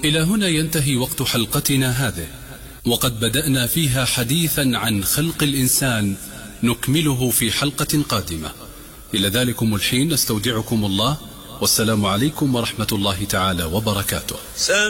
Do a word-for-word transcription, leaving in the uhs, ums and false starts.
إلى هنا ينتهي وقت حلقتنا هذه، وقد بدأنا فيها حديثا عن خلق الإنسان نكمله في حلقة قادمة. إلى ذلكم الحين نستودعكم الله، والسلام عليكم ورحمة الله تعالى وبركاته.